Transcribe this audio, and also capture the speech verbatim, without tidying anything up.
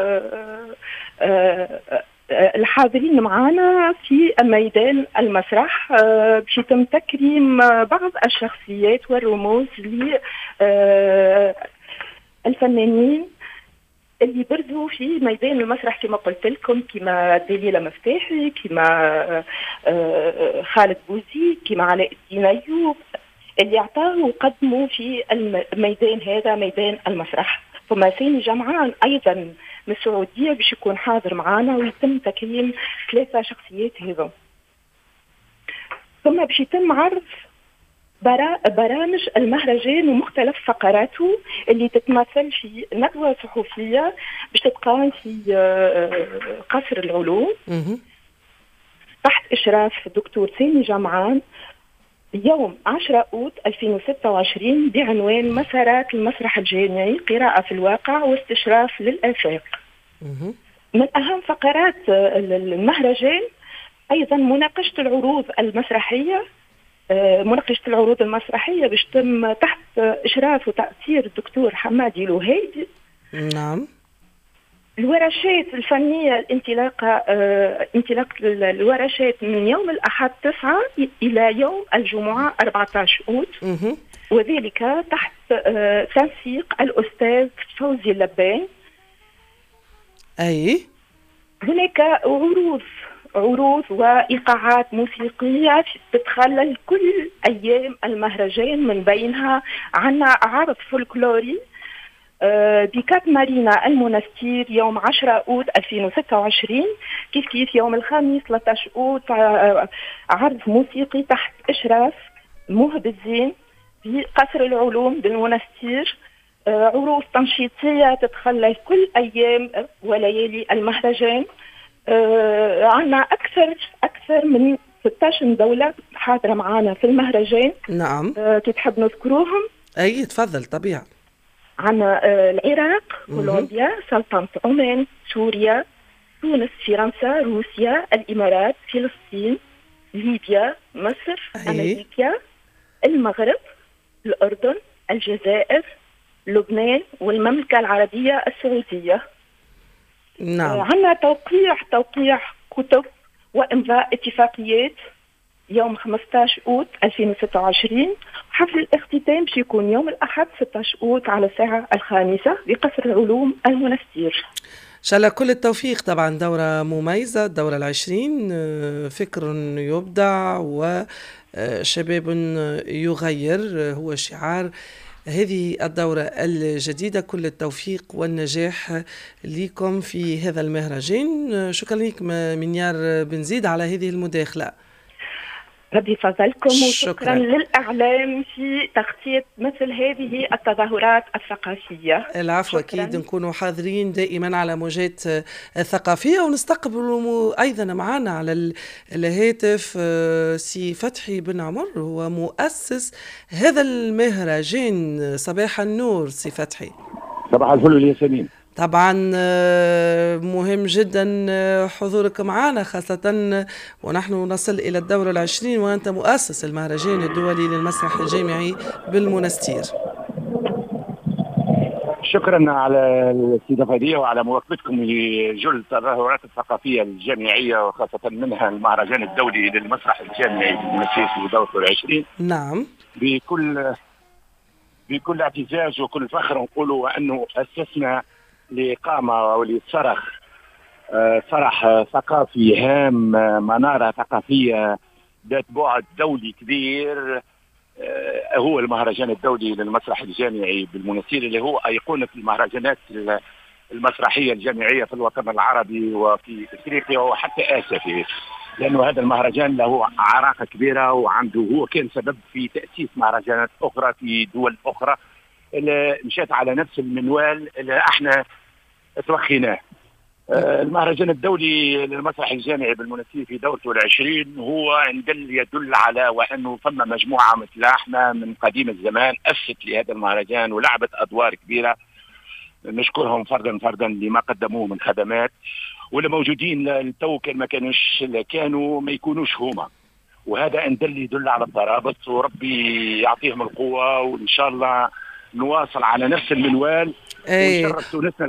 الحاضرين معنا في ميدان المسرح باش يتم تكريم بعض الشخصيات والرموز للفنانين اللي برزوا في ميدان المسرح كما قلت لكم، كما دليلة مفتاحي، كما خالد بوزي، كما علاء الدين أيوب، اللي اعطاه وقدموا في الميدان هذا ميدان المسرح. ثم ثاني جمعان أيضا من السعودية باش يكون حاضر معنا ويتم تكريم ثلاثة شخصيات هذو. ثم باش يتم عرض برامج المهرجان ومختلف فقراته اللي تتمثل في ندوة صحفية باش تتقام في قصر العلوم تحت إشراف الدكتور ثاني جمعان يوم عشرة أوت ألفين وستة وعشرين بعنوان مسارات المسرح الجامعي، قراءة في الواقع واستشراف للآفاق. من أهم فقرات المهرجان أيضا مناقشة العروض المسرحية مناقشة العروض المسرحية باش تم تحت إشراف وتأثير الدكتور حمادي لوهيدي. نعم. الورشات الفنية الانطلاقة آه، انطلاق الورشات من يوم الأحد تسعة إلى يوم الجمعة أربعة عشر أوت، وذلك تحت آه، تنسيق الأستاذ فوزي اللبان. أي هناك عروض عروض وإيقاعات موسيقية تتخلل كل أيام المهرجان، من بينها عنا عرض فولكلوري بكات مارينا المنستير يوم عشرة أوت ألفين وستة وعشرين، كيف كيف يوم الخميس ثلاثة عشر أوت عرض موسيقي تحت إشراف موهب الزين في قصر العلوم بالمنستير. عروض تنشيطية تتخلل كل أيام وليالي المهرجان. عنا أكثر أكثر من ستة عشر دولة حاضرة معنا في المهرجان. نعم. كي تحب نذكروهم؟ أي تفضل طبيعي. عنا العراق، كولومبيا، سلطنة عمان، سوريا، تونس، فرنسا، روسيا، الإمارات، فلسطين، ليبيا، مصر، أي. أمريكا، المغرب، الأردن، الجزائر، لبنان والمملكة العربية السعودية. نعم. عنا توقيع توقيع كتب وإمضاء اتفاقيات يوم خمسة عشر أوت ألفين وستة وعشرين. حفل الاختتام باش يكون يوم الأحد ستة عشر أوت على الساعة الخامسة بقصر العلوم المنستير. إن شاء الله كل التوفيق. طبعا دورة مميزة، الدورة العشرين، فكر يبدع وشباب يغير هو شعار هذه الدورة الجديدة. كل التوفيق والنجاح لكم في هذا المهرجان. شكرا لك منيار بنزيد على هذه المداخلة. ربي يفضلكم، وشكرا للإعلام في تغطية مثل هذه التظاهرات الثقافية. العفو، أكيد نكونوا حاضرين دائما على موجات الثقافية، ونستقبل أيضا معنا على الهاتف سي فتحي بن عمر، هو مؤسس هذا المهرجان. صباح النور سي فتحي. صباح الفل ياسمين. طبعا مهم جدا حضورك معنا، خاصة ونحن نصل إلى الدورة العشرين وأنت مؤسس المهرجان الدولي للمسرح الجامعي بالمنستير. شكرا على الاستضافة دي وعلى مواكبتكم لجل التظاهرات الثقافية الجامعية، وخاصة منها المهرجان الدولي للمسرح الجامعي بالمنستير في دورته العشرين. نعم. بكل بكل اعتزاز وكل فخر نقولوا أنه أسسنا لإقامة ولصرخ صرح ثقافي هام، منارة ثقافية ذات بعد دولي كبير، هو المهرجان الدولي للمسرح الجامعي بالمنستير، اللي هو أيقونة المهرجانات المسرحية الجامعية في الوطن العربي وفي إفريقيا وحتى آسيا، فيه لأنه هذا المهرجان له عراقة كبيرة، وعنده هو كان سبب في تأسيس مهرجانات أخرى في دول أخرى اللي مشات على نفس المنوال اللي احنا توخيناه. المهرجان الدولي للمسرح الجامعي بالمنستير في دورته العشرين هو يدل يدل على وانه ثم مجموعه مثل احنا من قديم الزمان اسست لهذا المهرجان ولعبت ادوار كبيره، نشكرهم فردا فردا لما قدموه من خدمات، واللي موجودين التو كان ما كانوش كانوا ما يكونوش هما، وهذا ان دل يدل على الترابط، وربي يعطيهم القوه، وان شاء الله نواصل على نفس المنوال ونشرف تونسنا.